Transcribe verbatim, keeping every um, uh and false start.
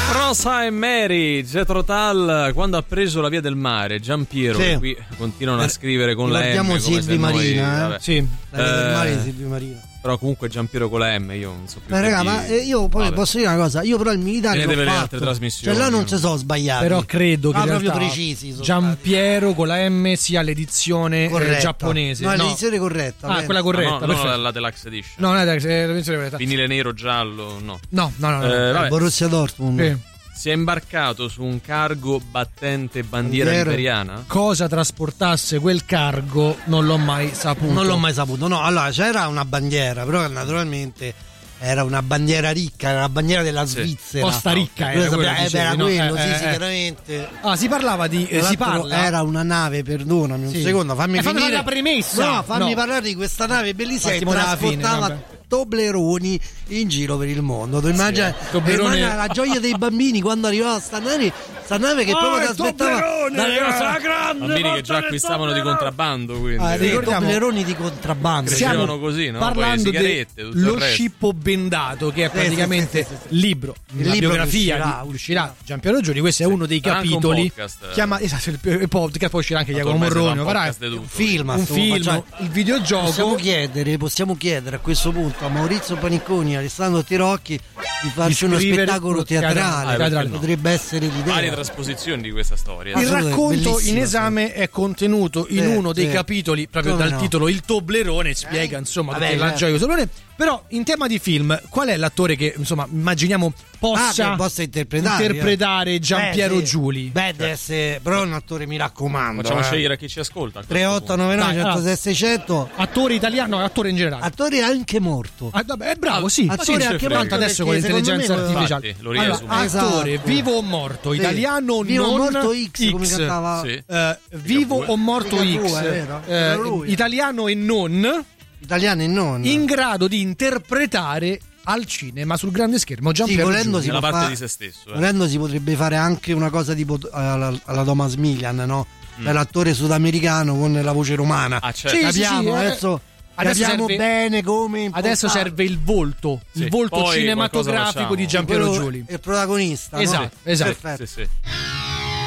Rosa e Mary, Jethro Tull, quando ha preso la via del mare, Giampiero, sì. qui continuano a scrivere con la M. Guardiamo Silvi Marina, eh? Sì, la via del mare Eh, di Silvi Marina. Però comunque Giampiero con la M, io non so più. Ma raga, che ma dire. eh, io poi Vabbè. posso dire una cosa, io però il militare Ne l'ho deve le fatto, altre trasmissioni, cioè là non no? ci sono sbagliati, però credo che ma in proprio realtà precisi sono Giampiero con la M sia l'edizione eh, corretta. giapponese. No, è no. l'edizione corretta. Ah, penso. quella corretta, No, no, perfetto. no, la Deluxe Edition. No, non è l'edizione corretta. Vinile nero, giallo, no. No, no, no. no. Eh, vabbè. Borussia Dortmund. Sì. Si è imbarcato su un cargo battente bandiera Bandiera. imperiana? Cosa trasportasse quel cargo non l'ho mai saputo. Non l'ho mai saputo. No, allora c'era una bandiera, però naturalmente era una bandiera ricca, era una bandiera della Sì. Svizzera. Costa Ricca Quello era quello, sapeva- eh, dicevi, era no? quello, Eh, sì, eh, sì, eh. chiaramente. Ah, si parlava di eh, Tra si l'altro parla era una nave, perdonami un Sì. secondo, fammi Eh, fammi finire fare la premessa. No, fammi No. parlare di questa nave bellissima che Fatimo dalla fine, trasportava vabbè. Tobleroni in giro per il mondo. Tu immagini Toblerone- immagina la gioia dei bambini quando arrivava sta nave, sta nave che Oh, proprio il ti aspettava Toblerone, dalle eh. cose grande. Bambini che già acquistavano di contrabbando, quindi. Ah, Sì, ricordiamo- Tobleroni di contrabbando. Crescevano Stiamo così, no? Poi parlando sigarette, tutto il dello resto. scippo bendato, che è Sì, praticamente sì, sì, sì, sì. libro, Il la libro biografia che uscirà, di uscirà Giampiero Giuli. Questo è uno dei Sarà anche un capitoli. podcast. Chiama, esatto, il, il podcast, poi uscirà anche Jacopo Ormai si fa un Morrone. Farai podcast di tutto. Un film, un stiamo film, facendo. il videogioco. Possiamo chiedere, possiamo chiedere a questo punto a Maurizio Paniconi e Alessandro Tirocchi di farci uno scrivere spettacolo uno teatrale. teatrale, teatrale. Potrebbe essere l'idea. Varie trasposizioni di questa storia. Il Assolutamente, racconto bellissimo, in esame è contenuto in Sì, uno dei sì. capitoli, proprio Come dal no? titolo Il Toblerone, spiega insomma Vabbè, tutta la certo. gioia del Toblerone. Però in tema di film, qual è l'attore che insomma immaginiamo possa, Ah, che possa interpretare, interpretare Giampiero Beh, sì. Giuli? Beh, deve essere, però è un attore, mi raccomando. Facciamo eh. scegliere a chi ci ascolta. a questo tre otto nove nove Dai, uno zero allora. sei sei zero zero. Attore italiano, no, attore in generale. Attore anche morto. Ah, vabbè, è bravo, sì. Attore sì, anche tanto morto, adesso con perché l'intelligenza secondo me- artificiale. Infatti, lo Allora, riesumo. attore Esatto. vivo o morto, Sì. italiano Vivo o non morto X, come cantava. Sì. Eh, vivo o morto Ligabue, X, è vero? eh, Era lui. italiano e non, Italiano e non. in grado di interpretare al cinema sul grande schermo Sì, Giampiero volendo Giuli. si Nella può parte fa- di se stesso. eh. Volendo si potrebbe fare anche una cosa tipo alla, alla Thomas Milian, no? Cioè l'attore sudamericano con la voce romana. Ah, certo. Sì, Capiamo sì, sì, eh. adesso, Adesso capiamo serve- bene come Adesso impostare. serve il volto, il Sì, volto poi cinematografico qualcosa di facciamo. Giampiero Quello- Giuli. il protagonista, no? Esatto, esatto. Perfetto. Sì, sì.